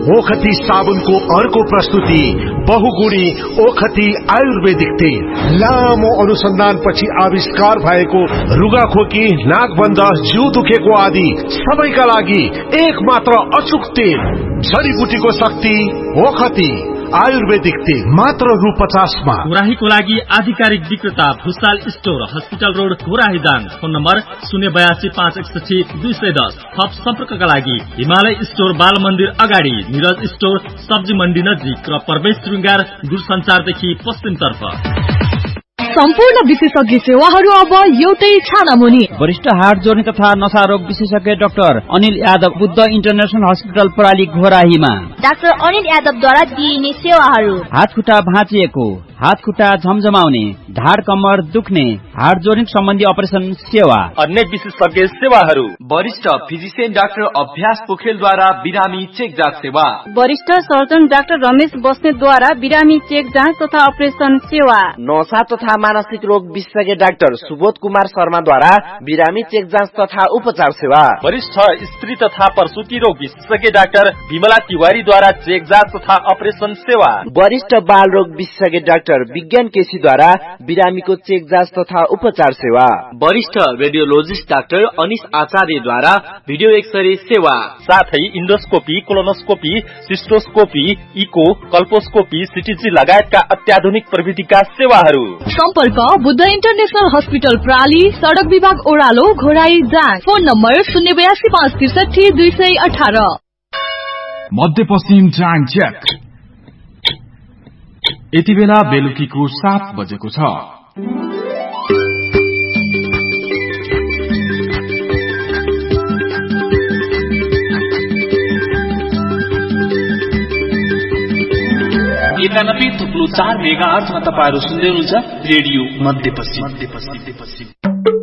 ओखती साबुनको अर्को प्रस्तुति बहुगुणी ओखती आयुर्वेदिक तेल। लामो अनुसन्धानपछि आविष्कार भएको रुगाखोकी, नाकबन्ध, जिउ दुखेको आदि सबैका लागि एक मात्र अचूक तेल। जडीबुटीको शक्ति ओखती आयुर्वेदिक तेल मात्र रु 50 मा। घोराहीको लागि आधिकारिक विक्रेता Bhusal store, hospital road, Ghorahi Dang. Phone number 082 561 210। थप सम्पर्कका लागि हिमालय स्टोर, बाल मन्दिर अगाडि, निरज स्टोर, सब्जी मण्डी नजिक र प्रवेश श्रृंगार दूरसञ्चारदेखि पश्चिमतर्फ। सम्पूर्ण विशेषज्ञ सेवाहरू अब एउटै छानामुनि। वरिष्ठ हार्ट जोर्नी तथा नशा रोग विशेषज्ञ doctor Anil Yadav, Buddha international hospital प्रणाली घोराहीमा। डाक्टर अनिल यादवद्वारा दिइने सेवाहरू: हात खुट्टा भाँचिएको, हात खुट्टा झमझमाउने, ढाड कम्मर दुख्ने, हार्ट जोर्नी सम्बन्धी अपरेसन सेवा। अन्य विशेषज्ञ सेवाहरू: वरिष्ठ फिजिशियन डाक्टर अभ्यास पोखेलद्वारा बिरामी चेक जाँच सेवा। वरिष्ठ सर्जन डाक्टर रमेश बस्नेतद्वारा बिरामी चेक जाँच तथा अपरेसन सेवा। नशा तथा मानसिक रोग विशेषज्ञ डाक्टर सुबोध कुमार शर्माद्वारा बिरामी चेक जाँच तथा उपचार सेवा। वरिष्ठ स्त्री तथा प्रसूति रोग विशेषज्ञ डाक्टर विमला तिवारीद्वारा चेक जाँच तथा अपरेसन सेवा। वरिष्ठ बाल रोग विशेषज्ञ डाक्टर विज्ञान केसीद्वारा बिरामीको चेक जाँच तथा उपचार सेवा। वरिष्ठ रेडियोलोजिस्ट डाक्टर अनिश आचार्यद्वारा भिडियो एक्सरे सेवा। साथै इन्डोस्कोपी, कोलोनोस्कोपी, सिस्टोस्कोपी, इको, कल्पोस्कोपी, सिटीजी लगायतका अत्याधुनिक प्रविधिका सेवाहरू। सम्पर्क बुद्ध इन्टरनेशनल हस्पिटल प्राली, सडक विभाग ओरालो, घोराही दाङ। Phone number 082 563 218। मध्यपश्चिम टाइम चेक। यति बेला बेलुकीको 7 बजेको छ। एकानब्बे थुप्लो 4 मेगा अर्चमा तपाईहरु सुन्दै हुनुहुन्छ रेडियो मध्यपश्चिम।